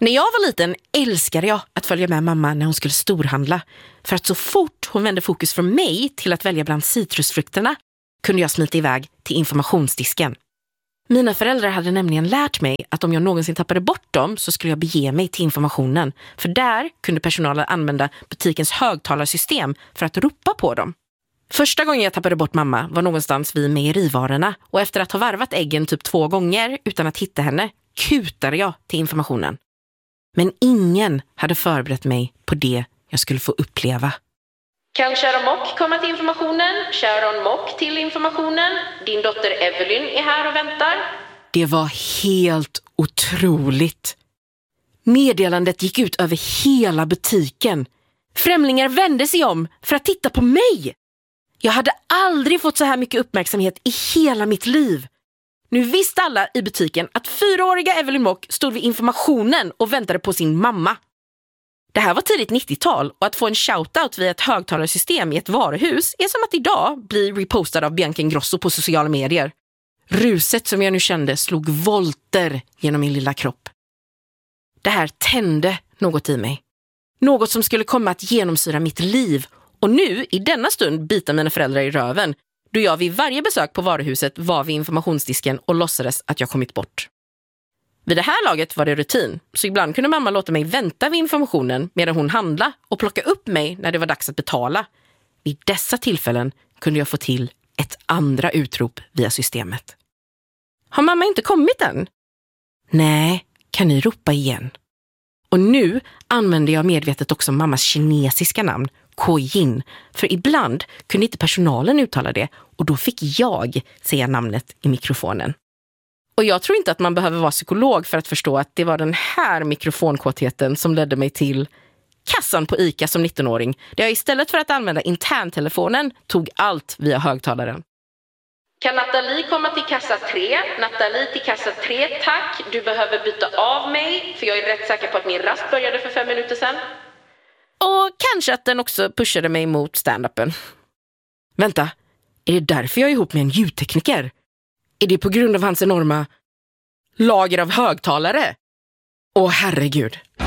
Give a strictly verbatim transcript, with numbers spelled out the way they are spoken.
När jag var liten älskade jag att följa med mamma när hon skulle storhandla. För att så fort hon vände fokus från mig till att välja bland citrusfrukterna kunde jag smita iväg till informationsdisken. Mina föräldrar hade nämligen lärt mig att om jag någonsin tappade bort dem så skulle jag bege mig till informationen. För där kunde personalen använda butikens högtalarsystem för att ropa på dem. Första gången jag tappade bort mamma var någonstans vid mejerivarorna och efter att ha varvat äggen typ två gånger utan att hitta henne kutade jag till informationen. Men ingen hade förberett mig på det jag skulle få uppleva. Kan Sharon Mock komma till informationen? Sharon Mock till informationen. Din dotter Evelyn är här och väntar. Det var helt otroligt. Meddelandet gick ut över hela butiken. Främlingar vände sig om för att titta på mig. Jag hade aldrig fått så här mycket uppmärksamhet i hela mitt liv. Nu visste alla i butiken att fyraåriga Evelyn Mock stod vid informationen och väntade på sin mamma. Det här var tidigt nittiotal och att få en shoutout via ett högtalarsystem i ett varuhus är som att idag bli repostad av Bianca Ingrosso på sociala medier. Ruset som jag nu kände slog volter genom min lilla kropp. Det här tände något i mig. Något som skulle komma att genomsyra mitt liv. Och nu, i denna stund, bita mina föräldrar i röven. Då jag vid varje besök på varuhuset var vid informationsdisken och låtsades att jag kommit bort. Vid det här laget var det rutin, så ibland kunde mamma låta mig vänta vid informationen medan hon handlade och plocka upp mig när det var dags att betala. Vid dessa tillfällen kunde jag få till ett andra utrop via systemet. Har mamma inte kommit än? Nej, kan ni ropa igen? Och nu använde jag medvetet också mammas kinesiska namn, Kojin, för ibland kunde inte personalen uttala det och då fick jag säga namnet i mikrofonen. Och jag tror inte att man behöver vara psykolog för att förstå att det var den här mikrofonkåtheten som ledde mig till kassan på ICA som nittonåring. Där jag istället för att använda interntelefonen tog allt via högtalaren. Kan Nathalie komma till kassa tre? Nathalie till kassa tre, tack. Du behöver byta av mig för jag är rätt säker på att min rast började för fem minuter sedan. Och kanske att den också pushade mig mot stand-upen. Vänta, är det därför jag är ihop med en ljudtekniker? Är det på grund av hans enorma lager av högtalare? Åh herregud.